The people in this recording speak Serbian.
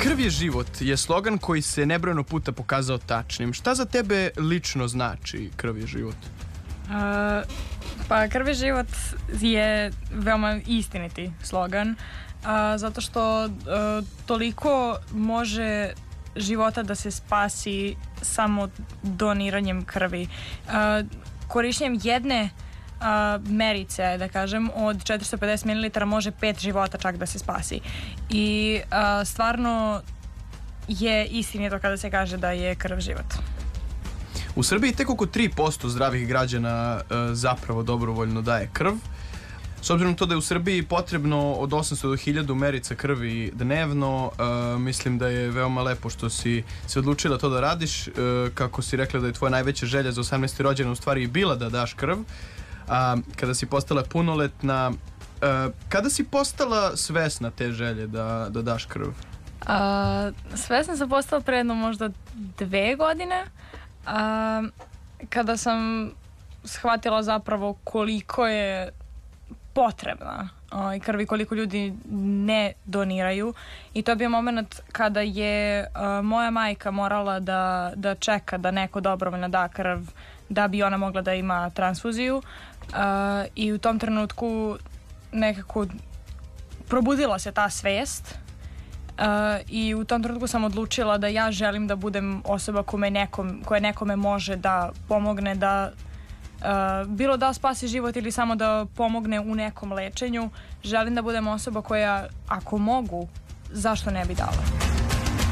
Krv je život je slogan koji se nebrojeno puta pokazao tačnim. Šta za tebe lično znači krv je život? Pa krv je život je veoma istiniti slogan, zato što toliko može života da se spasi samo doniranjem krvi. Korišćenjem jedne merice, da kažem, od 450 ml može 5 života čak da se spasi. I stvarno je istinito kada se kaže da je krv život. U Srbiji tek oko 3% zdravih građana zapravo dobrovoljno daje krv. S obzirom to da je u Srbiji potrebno od 800 do 1000 merica krvi dnevno, mislim da je veoma lepo što si se odlučila to da radiš. Kako si rekla da je tvoja najveća želja za 18. rođendan u stvari i bila da daš krv. Kada si postala punoletna, kada si postala svesna te želje da daš krv? Svesna sam postala pre jedno možda 2 godine, kada sam shvatila zapravo koliko je potrebna krvi, koliko ljudi ne doniraju. I to je bio moment kada je moja majka morala da čeka da neko dobrovoljno da krv da bi ona mogla da ima transfuziju. I u tom trenutku nekako probudila se ta svest i u tom trenutku sam odlučila da ja želim da budem osoba koja nekome može da pomogne, da bilo da spasi život ili samo da pomogne u nekom lečenju. Želim da budem osoba koja, ako mogu, zašto ne bi dala.